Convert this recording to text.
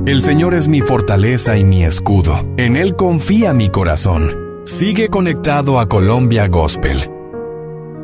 El Señor es mi fortaleza y mi escudo. En Él confía mi corazón. Sigue conectado a Colombia Gospel